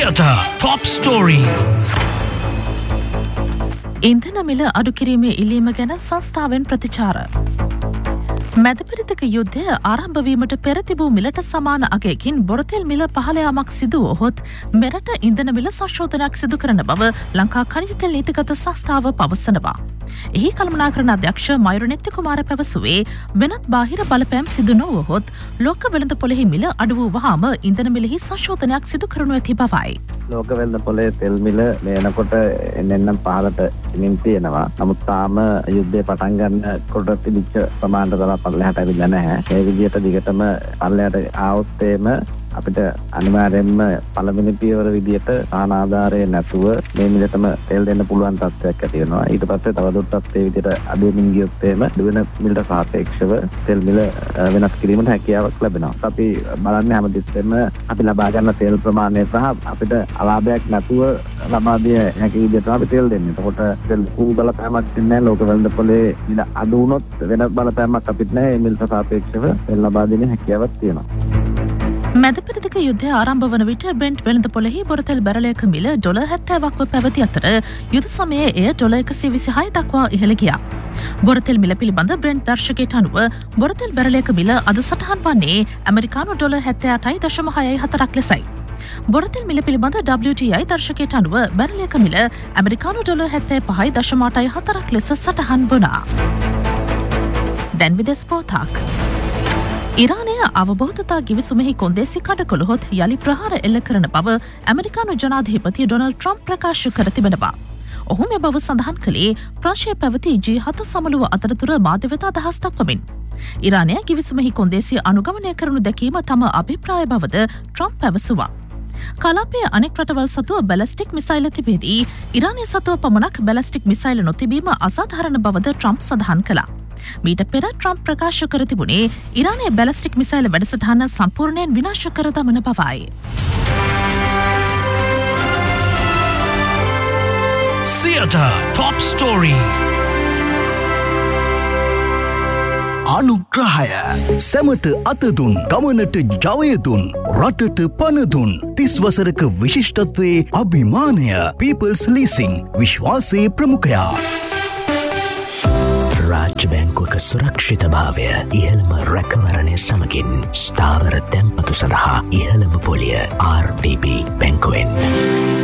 Theatre Top Story. ඉන්ධන මිල අඩු කිරීමේ ඉල්ලීම ගැන සංස්ථාවෙන් ප්‍රතිචාර. මැදපෙරදිග යුද්ධය ආරම්භ වීමට පෙර තිබූ මිලට සමාන අගයකින් බොරතෙල් මිල පහළ යාමක් සිදු වුවහොත් මෙරට ඉන්ධන මිල සංශෝධනයක් සිදු කරන බව ලංකා ඛනිජ තෙල් නීතිගත සංස්ථාව පවසනවා. එහි කළමනාකරණ අධ්‍යක්ෂ මයුර නෙත්ති කුමාර පැවසුවේ වෙනත් බාහිර බලපෑම් සිදු නොවුවහොත් ලෝක වෙළඳ පොලෙහි මිල අඩු වූ වහාම ඉන්ධන මිලෙහි සංශෝධනයක් සිදු කරනු ඇති බවයි. ලෝක වෙළඳ පොලේ තෙල් මිල මේනකොට එන්නෙන් පහළට එමින් තියෙනවා. නමුත් තාම යුද්ධය පටන් ගන්න කොට තිබිච්ච ප්‍රමාණයට තරම් පල්ලෙහාට ඇවිල්ලා නැහැ. ඒ විදිහට දිගටම පල්ලෙහාට ආවොත් අපිට අනිවාර්යයෙන්ම පළවෙනි පියවර විදිහට ආනාධාරය නැතුව මේ මිලටම තෙල් දෙන්න පුළුවන් තත්ත්වයක් ඇති වෙනවා. ඊට පස්සේ තවදුරටත් මේ විදිහට අඩුවෙමින් ගියොත් වෙන මිලට සාපේක්ෂව තෙල් මිල වෙනස් කිරීමට හැකියාවක් ලැබෙනවා. අපි බලන්නේ හැමතිස්සෙම අපි ලබා ගන්න තෙල් ප්‍රමාණය සහ අපිට අලාභයක් නැතුව ලබා දිය හැකි විදිහට අපි තෙල් දෙන්නේ. එතකොට තෙල් කුඩු බලපෑමක් නැහැ. ලෝක වෙළඳ පොලේ මිල අඩු වුණොත් වෙන බලපෑමක් අපිට නැහැ. මේ මිලට සාපේක්ෂව තෙල් ලබා දෙන්න හැකියාවක් තියෙනවා. මැදපෙරදිග යුද්ධය ආරම්භ වන විට බ්‍රෙන්ට් වෙළඳ පොලෙහි බොරතෙල් බැරලයක මිල $70ක්ව පැවති අතර යුද සමයේ එය $126 දක්වා ඉහළ ගියා. බොරතෙල් මිල පිළිබඳ බ්‍රෙන්ට් දර්ශකයට අනුව බොරතෙල් බැරලයක මිල අද සටහන් වන්නේ ඇමරිකානු $78.64 ලෙසයි. බොරතෙල් මිල පිළිබඳ WTI දර්ශකයට අනුව බැරලයක මිල ඇමරිකානු $75.84 ලෙස සටහන් වුණා. දැන් විදෙස් පොතක්. ඉරානය අවබෝධතා ගිවිසුමෙහි කොන්දේසි කඩ කළහොත් යළි ප්‍රහාර එල්ල කරන බව ඇමරිකානු ජනාධිපති ඩොනල්ඩ් ට්‍රම්ප් ප්‍රකාශ කර තිබෙනවා. ඔහු මේ බව සඳහන් කළේ ප්‍රංශයේ පැවති G7 සමුළුව අතරතුර මාධ්‍ය වෙත අදහස් දක්වමින්. ඉරානය ගිවිසුමෙහි කොන්දේසි අනුගමනය කරනු දැකීම තම අභිප්‍රාය බවද ට්‍රම්ප් පැවසුවා. කලාපයේ අනෙක් රටවල් සතුව බැලස්ටික් මිසයිල තිබේදී ඉරානය සතුව පමණක් බැලස්ටික් මිසයිල නොතිබීම අසාධාරණ බවද ට්‍රම්ප් සඳහන් කළා. මීට පෙර ට්‍රම්ප් ප්‍රකාශ කර තිබුණේ ඉරානයේ බැලස්ටික් මිසයිල වැඩසටහන සම්පූර්ණයෙන් විනාශ කර දමන බවයි. Theatre Top Story. අනුග්‍රහය සැමට අතදුන් ගමනට ජවයදුන් රටට පණදුන් 30 වසරක විශිෂ්ටත්වයේ අභිමානය People's Leasing විශ්වාසයේ ප්‍රමුඛයා. රාජ්‍ය බැංකුවක සුරක්ෂිත භාවය ඉහළම රැකවරණය සමගින් ස්ථාවර තැන්පතු සඳහා ඉහළම පොලිය RDB බැංකුවෙන්.